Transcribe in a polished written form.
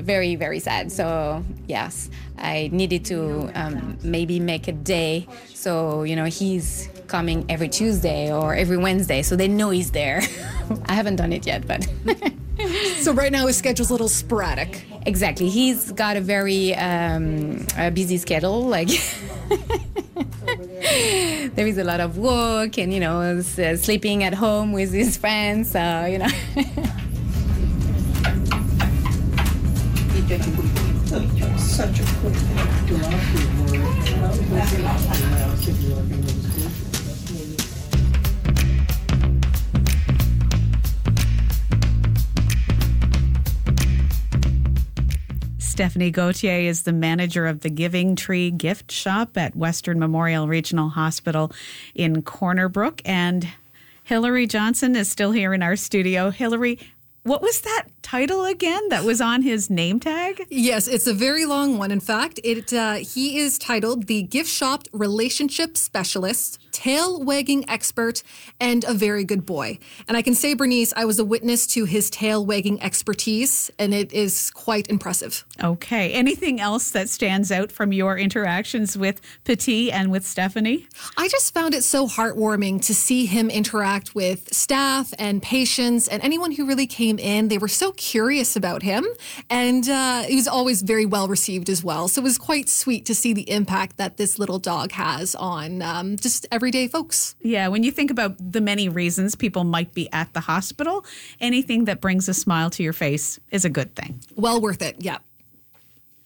very, very sad. So yes, I needed to maybe make a day. So, he's coming every Tuesday or every Wednesday. So they know he's there. I haven't done it yet, but... So right now his schedule's a little sporadic. Exactly. He's got a very busy schedule. Like there is a lot of work and, sleeping at home with his friends. Such a quick Stephanie Gauthier is the manager of the Giving Tree Gift Shop at Western Memorial Regional Hospital in Corner Brook. And Hilary Johnson is still here in our studio. Hilary, what was that title again that was on his name tag? Yes, it's a very long one. In fact, he is titled the Gift Shop Relationship Specialist, Tail Wagging Expert, and a Very Good Boy. And I can say, Bernice, I was a witness to his tail wagging expertise, and it is quite impressive. Okay. Anything else that stands out from your interactions with Petit and with Stephanie? I just found it so heartwarming to see him interact with staff and patients and anyone who really came in. They were so curious about him, and he was always very well received as well. So it was quite sweet to see the impact that this little dog has on just everyday folks. Yeah, when you think about the many reasons people might be at the hospital, anything that brings a smile to your face is a good thing. Well worth it, yeah.